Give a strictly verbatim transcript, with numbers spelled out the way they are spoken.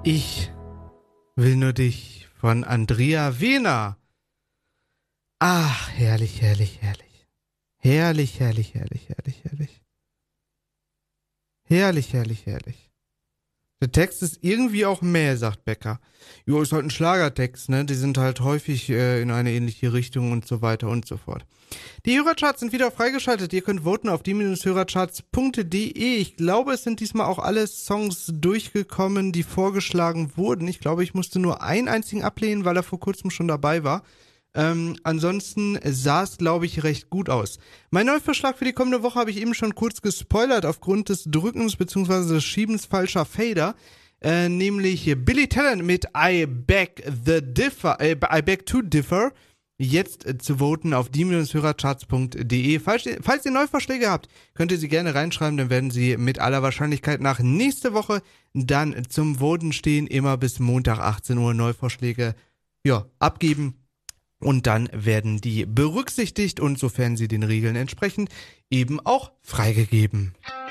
Ich will nur dich von Andrea Wehner. Ach, herrlich, herrlich, herrlich. Herrlich, herrlich, herrlich, herrlich, herrlich. Herrlich, herrlich, herrlich. Der Text ist irgendwie auch mäh, sagt Becker. Jo, ist halt ein Schlagertext, ne? Die sind halt häufig äh, in eine ähnliche Richtung und so weiter und so fort. Die Hörercharts sind wieder freigeschaltet. Ihr könnt voten auf die Hörercharts punkt de. Ich glaube, es sind diesmal auch alle Songs durchgekommen, die vorgeschlagen wurden. Ich glaube, ich musste nur einen einzigen ablehnen, weil er vor kurzem schon dabei war. Ähm, ansonsten sah es, glaube ich, recht gut aus. Mein Neuvorschlag für die kommende Woche habe ich eben schon kurz gespoilert aufgrund des Drückens bzw. des Schiebens falscher Fader. Äh, nämlich Billy Talent mit I Beg the Differ, äh, I Beg to Differ. Jetzt äh, zu voten auf die Hörercharts punkt de. Falls ihr, falls ihr Neuvorschläge habt, könnt ihr sie gerne reinschreiben, dann werden sie mit aller Wahrscheinlichkeit nach nächste Woche dann zum Voten stehen. Immer bis Montag achtzehn Uhr Neuvorschläge, ja, abgeben. Und dann werden die berücksichtigt und sofern sie den Regeln entsprechen, eben auch freigegeben.